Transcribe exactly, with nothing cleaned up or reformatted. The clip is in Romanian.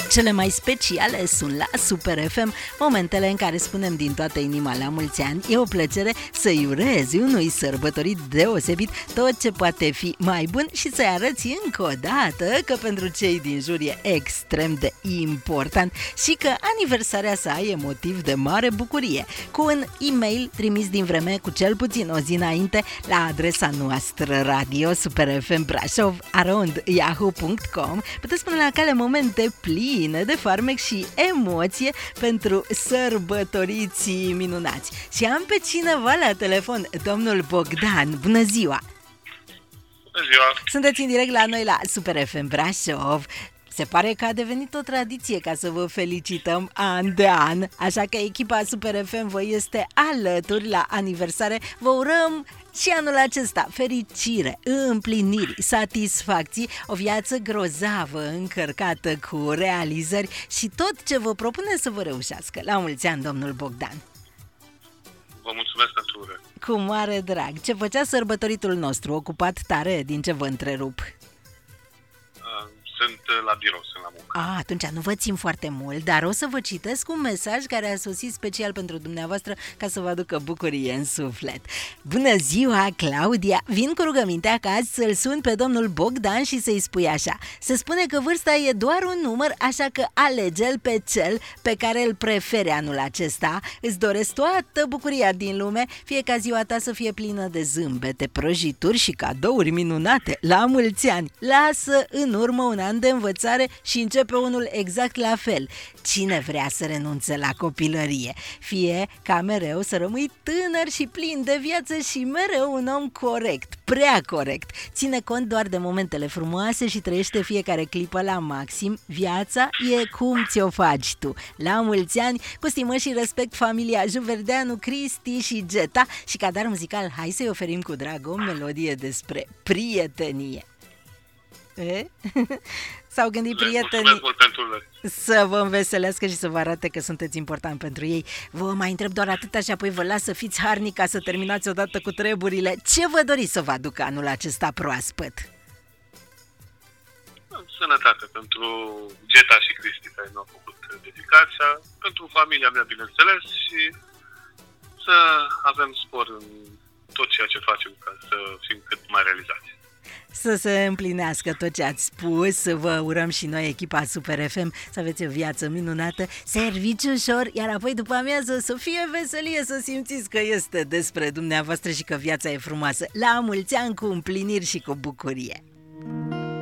Cele mai speciale sunt la Super F M, momentele în care spunem din toată inima la mulți ani. E o plăcere să-i urezi unui sărbătorit deosebit tot ce poate fi mai bun și să-i arăți încă o dată că pentru cei din jur e extrem de important și că aniversarea sa e motiv de mare bucurie. Cu un e-mail trimis din vreme cu cel puțin o zi înainte la adresa noastră radio superfmbrașov arond yahoo punct com puteți pune la cale momente pline de farmec și emoție pentru sărbătoriții minunați. Și am pe cineva la telefon, domnul Bogdan. Bună ziua! Bună ziua! Sunteți în direct la noi la Super F M Brașov. Se pare că a devenit o tradiție ca să vă felicităm an de an, așa că echipa Super F M vă este alături la aniversare. Vă urăm și anul acesta fericire, împliniri, satisfacții, o viață grozavă încărcată cu realizări și tot ce vă propune să vă reușească. La mulți ani, domnul Bogdan! Vă mulțumesc pentru urări. Cu mare drag! Ce făcea sărbătoritul nostru? Ocupat tare, din ce vă întrerup? Sunt la birou, sunt la muncă. A, atunci nu vă țin foarte mult, dar o să vă citesc un mesaj care a sosit special pentru dumneavoastră ca să vă aducă bucurie în suflet. Bună ziua, Claudia! Vin cu rugămintea ca azi să-l sun pe domnul Bogdan și să-i spui așa. Se spune că vârsta e doar un număr, așa că alege-l pe cel pe care îl preferi anul acesta. Îți doresc toată bucuria din lume, fie ca ziua ta să fie plină de zâmbete, prăjituri și cadouri minunate. La mulți ani! Lasă în urmă un an de învățare și începe unul exact la fel. Cine vrea să renunțe la copilărie? Fie ca mereu să rămâi tânăr și plin de viață și mereu un om corect, prea corect. Ține cont doar de momentele frumoase și trăiește fiecare clipă la maxim. Viața e cum ți-o faci tu. La mulți ani, cu stimă și respect, familia Juverdeanu, Cristi și Geta. Și ca dar muzical, hai să-i oferim cu drag o melodie despre prietenie. E? S-au gândit prietenii să vă înveselească și să vă arate că sunteți important pentru ei. Vă mai întreb doar atâta și apoi vă las să fiți harnic ca să terminați odată cu treburile. Ce vă doriți să vă aducă anul acesta proaspăt? Sănătate pentru Geta și Cristi care mi-au făcut dedicația, pentru familia mea, bineînțeles, și să avem spor în tot ceea ce facem ca să fim cât mai realizați. Să se împlinească tot ce ați spus. Vă urăm și noi, echipa Super F M, să aveți o viață minunată, serviciu ușor, iar apoi după amiază să fie veselie, să simțiți că este despre dumneavoastră și că viața e frumoasă. La mulți ani cu împliniri și cu bucurie!